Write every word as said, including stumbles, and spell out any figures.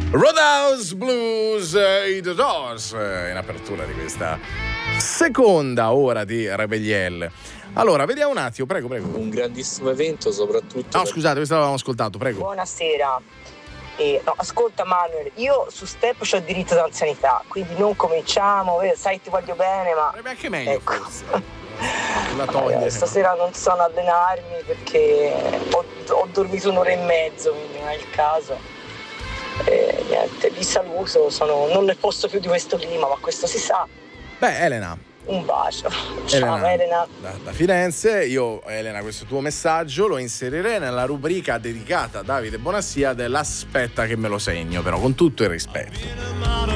Roadhouse Blues, i The Doors, in apertura di questa seconda ora di Rebelliel. Allora, vediamo un attimo, prego, prego. Un grandissimo evento, soprattutto. No, per... scusate, questo l'avevamo ascoltato, prego. Buonasera. Eh, no, ascolta Manuel, io su Step c'ho diritto d'anzianità, quindi non cominciamo, eh, sai ti voglio bene, ma... Sarebbe anche meglio, ecco. forse. La toglie. Eh, stasera non sono allenarmi perché ho, ho dormito un'ora e mezzo, quindi non è il caso. Eh, niente, vi saluto, sono non nel posto più di questo clima, ma questo si sa. Beh, Elena. Un bacio. Elena, Ciao Elena. Da, da Firenze, io Elena questo tuo messaggio lo inserirei nella rubrica dedicata a Davide Bonassia dell'aspetta che me lo segno, però con tutto il rispetto.